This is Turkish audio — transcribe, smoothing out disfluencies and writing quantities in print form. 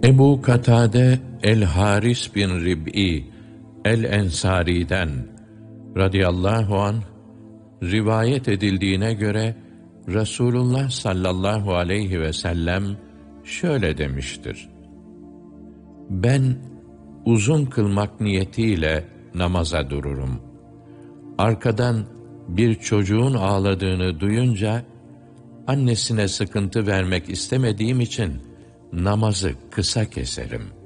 Ebu Katade el-Haris bin Rib'i el-Ensari'den radıyallahu anh rivayet edildiğine göre Resulullah sallallahu aleyhi ve sellem şöyle demiştir: Ben uzun kılmak niyetiyle namaza dururum. Arkadan bir çocuğun ağladığını duyunca annesine sıkıntı vermek istemediğim için namazı kısa keserim.